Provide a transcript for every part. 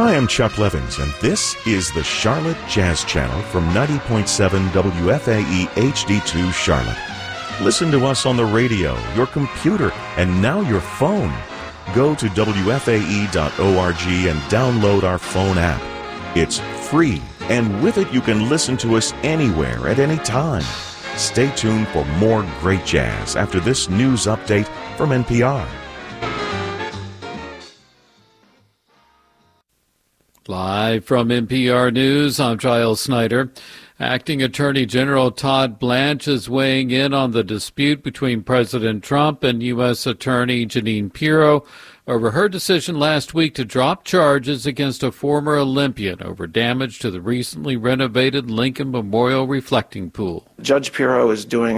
Hi, I'm Chuck Levins, and this is the Charlotte Jazz Channel from 90.7 WFAE HD2 Charlotte. Listen to us on the radio, your computer, and now your phone. Go to WFAE.org and download our phone app. It's free, and with it you can listen to us anywhere at any time. Stay tuned for more great jazz after this news update from NPR. Live from NPR News, I'm Giles Snyder. Acting Attorney General Todd Blanche is weighing in on the dispute between President Trump and U.S. Attorney Jeanine Pirro over her decision last week to drop charges against a former Olympian over damage to the recently renovated Lincoln Memorial reflecting pool. Judge Pirro is doing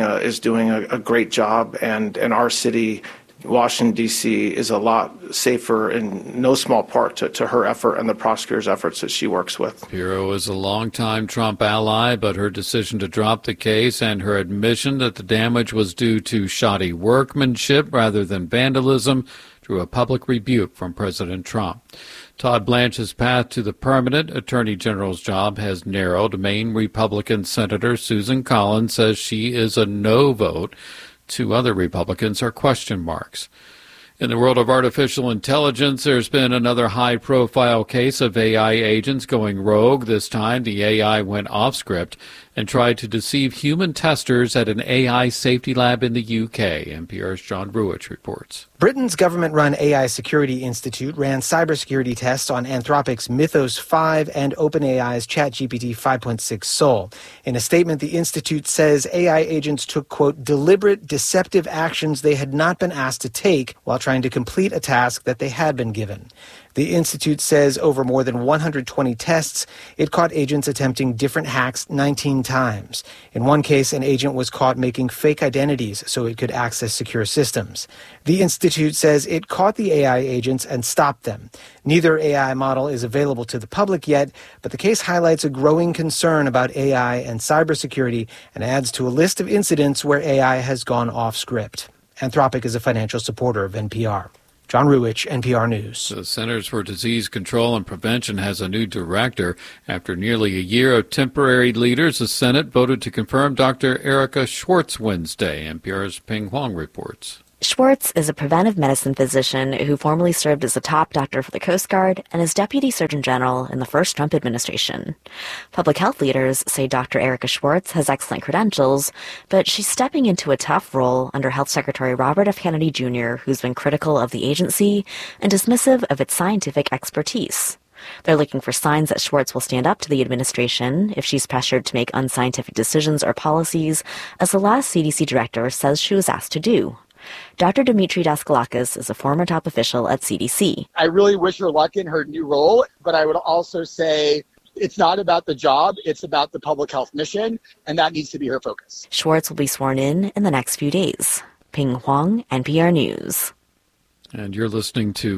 a great job, and our city, Washington, D.C., is a lot safer in no small part to her effort and the prosecutor's efforts that she works with. Pirro is a longtime Trump ally, but her decision to drop the case and her admission that the damage was due to shoddy workmanship rather than vandalism drew a public rebuke from President Trump. Todd Blanche's path to the permanent Attorney General's job has narrowed. Maine Republican Senator Susan Collins says she is a no vote. Two other Republicans are question marks. In the world of artificial intelligence, there's been another high-profile case of AI agents going rogue. This time, the AI went off script and tried to deceive human testers at an AI safety lab in the UK. NPR's John Ruich reports. Britain's government-run AI Security Institute ran cybersecurity tests on Anthropic's Mythos 5 and OpenAI's ChatGPT 5.6 Sol. In a statement, the institute says AI agents took, quote, deliberate, deceptive actions they had not been asked to take while trying to complete a task that they had been given. The institute says over more than 120 tests, it caught agents attempting different hacks 19 times. In one case, an agent was caught making fake identities so it could access secure systems. The institute says it caught the AI agents and stopped them. Neither AI model is available to the public yet, but the case highlights a growing concern about AI and cybersecurity and adds to a list of incidents where AI has gone off script. Anthropic is a financial supporter of NPR. John Ruich, NPR News. The Centers for Disease Control and Prevention has a new director. After nearly a year of temporary leaders, the Senate voted to confirm Dr. Erica Schwartz Wednesday. NPR's Ping Huang reports. Schwartz is a preventive medicine physician who formerly served as a top doctor for the Coast Guard and as Deputy Surgeon General in the first Trump administration. Public health leaders say Dr. Erica Schwartz has excellent credentials, but she's stepping into a tough role under Health Secretary Robert F. Kennedy Jr., who's been critical of the agency and dismissive of its scientific expertise. They're looking for signs that Schwartz will stand up to the administration if she's pressured to make unscientific decisions or policies, as the last CDC director says she was asked to do. Dr. Dimitri Daskalakis is a former top official at CDC. I really wish her luck in her new role, but I would also say it's not about the job, it's about the public health mission, and that needs to be her focus. Schwartz will be sworn in the next few days. Ping Huang, NPR News. And you're listening to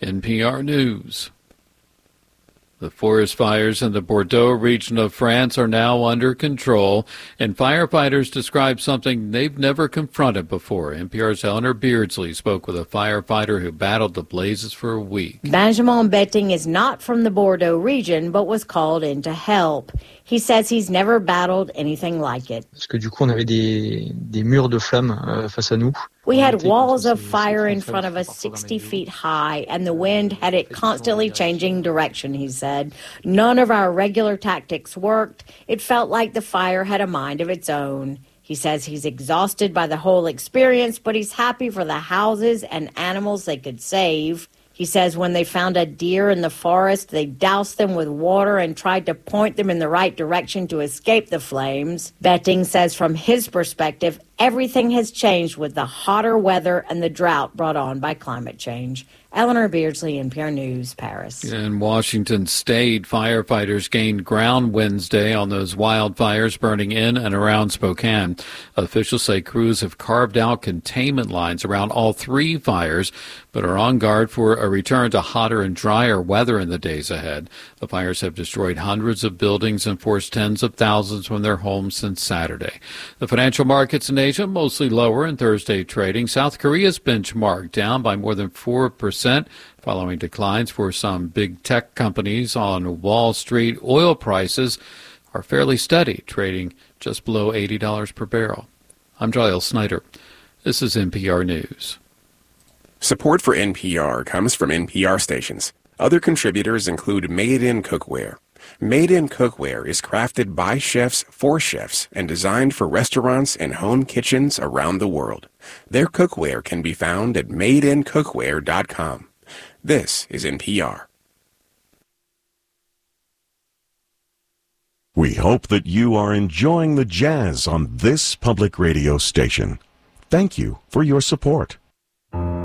NPR News. The forest fires in the Bordeaux region of France are now under control, and firefighters describe something they've never confronted before. NPR's Eleanor Beardsley spoke with a firefighter who battled the blazes for a week. Benjamin Betting is not from the Bordeaux region, but was called in to help. He says he's never battled anything like it. We had walls of fire in front of us 60 feet high, and the wind had it constantly changing direction, he said. None of our regular tactics worked. It felt like the fire had a mind of its own. He says he's exhausted by the whole experience, but he's happy for the houses and animals they could save. He says when they found a deer in the forest, they doused them with water and tried to point them in the right direction to escape the flames. Betting says from his perspective, everything has changed with the hotter weather and the drought brought on by climate change. Eleanor Beardsley, NPR News, Paris. In Washington State, firefighters gained ground Wednesday on those wildfires burning in and around Spokane. Officials say crews have carved out containment lines around all three fires, but are on guard for a return to hotter and drier weather in the days ahead. The fires have destroyed hundreds of buildings and forced tens of thousands from their homes since Saturday. The financial markets in Asia mostly lower in Thursday trading. South Korea's benchmark down by more than 4%. 2% following declines for some big tech companies on Wall Street. Oil prices are fairly steady, trading just below $80 per barrel. I'm Giles Snyder. This is NPR News. Support for NPR comes from NPR stations. Other contributors include Made in Cookware. Made in Cookware is crafted by chefs for chefs and designed for restaurants and home kitchens around the world. Their cookware can be found at madeincookware.com. This is NPR. We hope that you are enjoying the jazz on this public radio station. Thank you for your support.